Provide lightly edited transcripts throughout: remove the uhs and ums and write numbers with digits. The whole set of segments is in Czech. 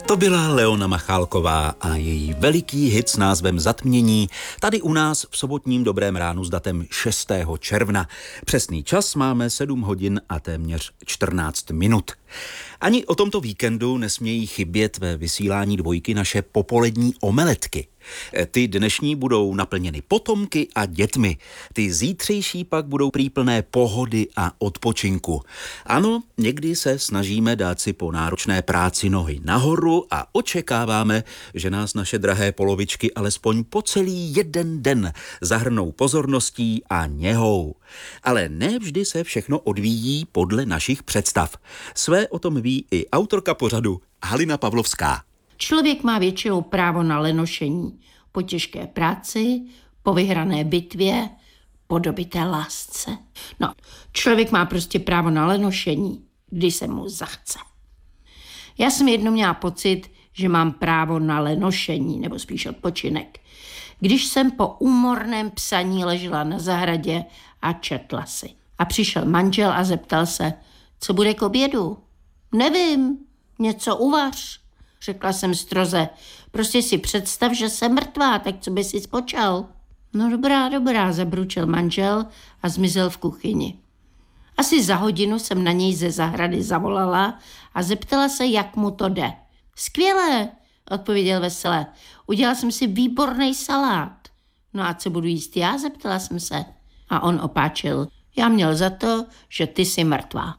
To byla Leona Machálková a její veliký hit s názvem Zatmění tady u nás v sobotním Dobrém ránu s datem 6. června. Přesný čas máme 7 hodin a téměř 14 minut. Ani o tomto víkendu nesmějí chybět ve vysílání Dvojky naše popolední omeletky. Ty dnešní budou naplněny potomky a dětmi. Ty zítřejší pak budou prý plné pohody a odpočinku. Ano, někdy se snažíme dát si po náročné práci nohy nahoru a očekáváme, že nás naše drahé polovičky alespoň po celý jeden den zahrnou pozorností a něhou. Ale ne vždy se všechno odvíjí podle našich představ. Své o tom ví i autorka pořadu Halina Pavlovská. Člověk má většinou právo na lenošení po těžké práci, po vyhrané bitvě, po dobité lásce. No, člověk má prostě právo na lenošení, když se mu zachce. Já jsem jednou měla pocit, že mám právo na lenošení, nebo spíš odpočinek, když jsem po úmorném psaní ležela na zahradě a četla si. A přišel manžel a zeptal se, co bude k obědu. Nevím, něco uvař. Řekla jsem stroze, prostě si představ, že jsem mrtvá, tak co by si spočal? No dobrá, zabručel manžel a zmizel v kuchyni. Asi za hodinu jsem na něj ze zahrady zavolala a zeptala se, jak mu to jde. Skvěle, odpověděl veselé, udělal jsem si výborný salát. No a co budu jíst já, zeptala jsem se. A on opáčil, já měl za to, že ty jsi mrtvá.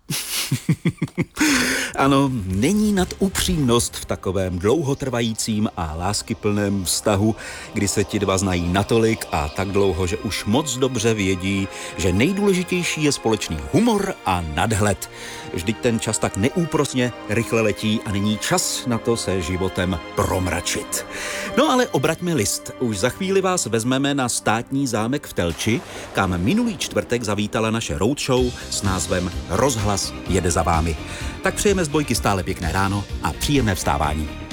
Ano, není nad upřímnost v takovém dlouhotrvajícím a láskyplném vztahu, kdy se ti dva znají natolik a tak dlouho, že už moc dobře vědí, že nejdůležitější je společný humor a nadhled. Vždyť ten čas tak neúprosně rychle letí a není čas na to se životem promračit. No ale obraťme list. Už za chvíli vás vezmeme na státní zámek v Telči, kam minulý čtvrtek zavítala naše roadshow s názvem Rozhlas jede za vámi. Tak přejeme z Dvojky stále pěkné ráno a příjemné vstávání.